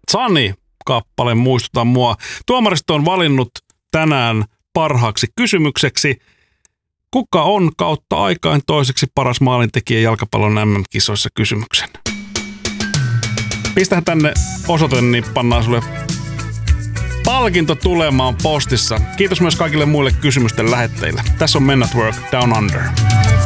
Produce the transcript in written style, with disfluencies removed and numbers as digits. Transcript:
Sunny-kappale muistuta mua. Tuomaristo on valinnut tänään parhaaksi kysymykseksi. Kuka on kautta aikain toiseksi paras maalintekijä jalkapallon MM-kisoissa kysymyksen? Pistähän tänne osoite, niin pannaan sulle palkinto tulemaan postissa. Kiitos myös kaikille muille kysymysten lähettäjille. Tässä on Men at Work Down Under.